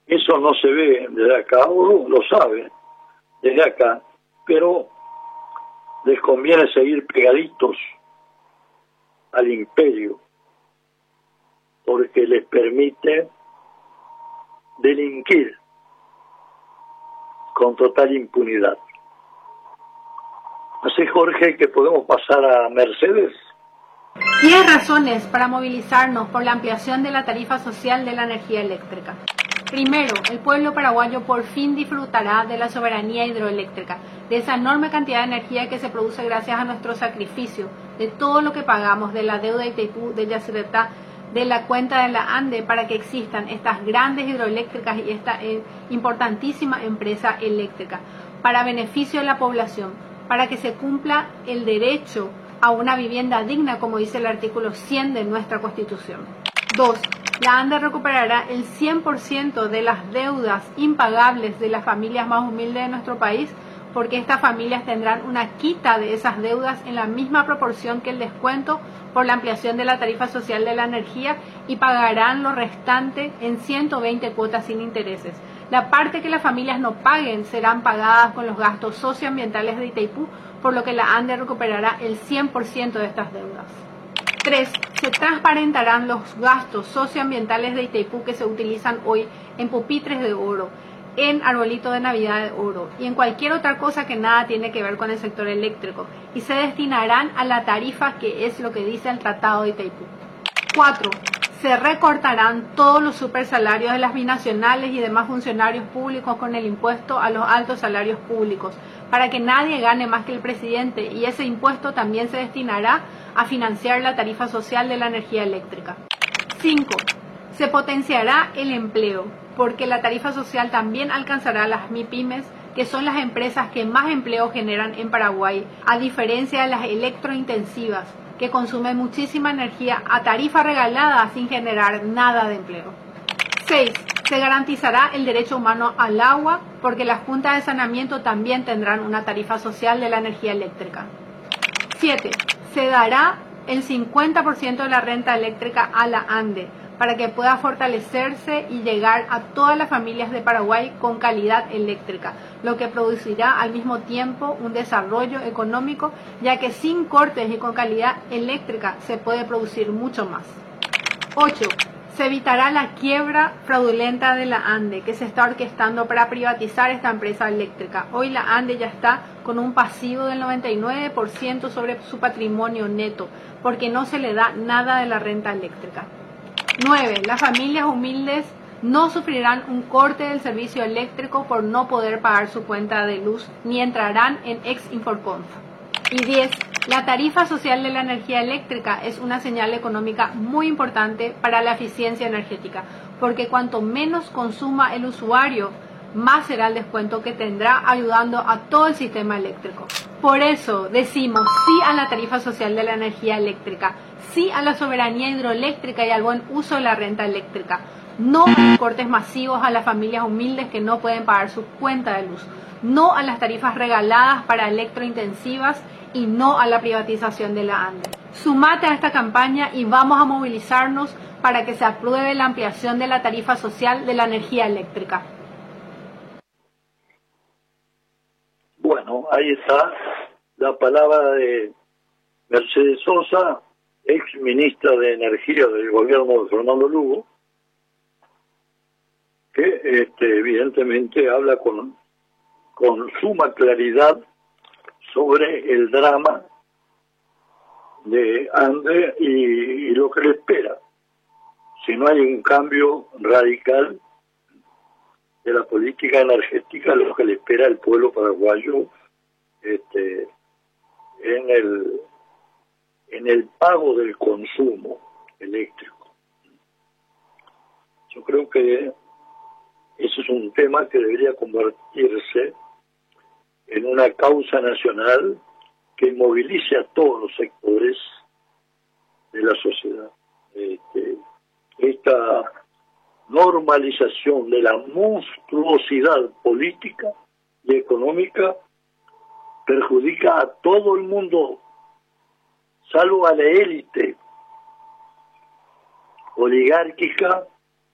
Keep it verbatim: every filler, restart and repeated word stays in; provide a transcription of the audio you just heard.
Eso no se ve desde acá, uno lo sabe desde acá, pero les conviene seguir pegaditos al imperio, porque les permite delinquir con total impunidad. Así, Jorge, que podemos pasar a Mercedes. diez razones para movilizarnos por la ampliación de la tarifa social de la energía eléctrica. Primero, el pueblo paraguayo por fin disfrutará de la soberanía hidroeléctrica, de esa enorme cantidad de energía que se produce gracias a nuestro sacrificio, de todo lo que pagamos, de la deuda de Itaipú, de Yacyretá, de la cuenta de la ANDE, para que existan estas grandes hidroeléctricas y esta eh, importantísima empresa eléctrica, para beneficio de la población, para que se cumpla el derecho a una vivienda digna, como dice el artículo cien de nuestra Constitución. Dos. La ANDE recuperará el cien por ciento de las deudas impagables de las familias más humildes de nuestro país, porque estas familias tendrán una quita de esas deudas en la misma proporción que el descuento por la ampliación de la tarifa social de la energía, y pagarán lo restante en ciento veinte cuotas sin intereses. La parte que las familias no paguen serán pagadas con los gastos socioambientales de Itaipú, por lo que la ANDE recuperará el cien por ciento de estas deudas. Tres. Se transparentarán los gastos socioambientales de Itaipú que se utilizan hoy en pupitres de oro, en arbolito de Navidad de oro y en cualquier otra cosa que nada tiene que ver con el sector eléctrico, y se destinarán a la tarifa, que es lo que dice el Tratado de Itaipú. Cuatro. Se recortarán todos los supersalarios de las binacionales y demás funcionarios públicos con el impuesto a los altos salarios públicos, para que nadie gane más que el presidente, y ese impuesto también se destinará a financiar la tarifa social de la energía eléctrica. Cinco. Se potenciará el empleo, porque la tarifa social también alcanzará a las MIPYMES, que son las empresas que más empleo generan en Paraguay, a diferencia de las electrointensivas, que consumen muchísima energía a tarifa regalada sin generar nada de empleo. Seis. Se garantizará el derecho humano al agua, porque las juntas de saneamiento también tendrán una tarifa social de la energía eléctrica. Siete. Se dará el cincuenta por ciento de la renta eléctrica a la ANDE, para que pueda fortalecerse y llegar a todas las familias de Paraguay con calidad eléctrica, lo que producirá al mismo tiempo un desarrollo económico, ya que sin cortes y con calidad eléctrica se puede producir mucho más. Ocho. Se evitará la quiebra fraudulenta de la ANDE, que se está orquestando para privatizar esta empresa eléctrica. Hoy la ANDE ya está con un pasivo del noventa y nueve por ciento sobre su patrimonio neto, porque no se le da nada de la renta eléctrica. Nueve. Las familias humildes no sufrirán un corte del servicio eléctrico por no poder pagar su cuenta de luz, ni entrarán en ex-Inforconf. Y diez. La tarifa social de la energía eléctrica es una señal económica muy importante para la eficiencia energética, porque cuanto menos consuma el usuario, más será el descuento que tendrá, ayudando a todo el sistema eléctrico. Por eso decimos sí a la tarifa social de la energía eléctrica, sí a la soberanía hidroeléctrica y al buen uso de la renta eléctrica, no a los cortes masivos a las familias humildes que no pueden pagar su cuenta de luz, no a las tarifas regaladas para electrointensivas y no a la privatización de la ANDE. Sumate a esta campaña y vamos a movilizarnos para que se apruebe la ampliación de la tarifa social de la energía eléctrica. Bueno, ahí está la palabra de Mercedes Sosa, ex ministra de Energía del gobierno de Fernando Lugo, que este, evidentemente habla con, con suma claridad sobre el drama de ANDE y, y lo que le espera si no hay un cambio radical de la política energética, lo que le espera al pueblo paraguayo este, en el en el pago del consumo eléctrico. Yo creo que ese es un tema que debería convertirse en una causa nacional que movilice a todos los sectores de la sociedad. Este, esta normalización de la monstruosidad política y económica perjudica a todo el mundo, salvo a la élite oligárquica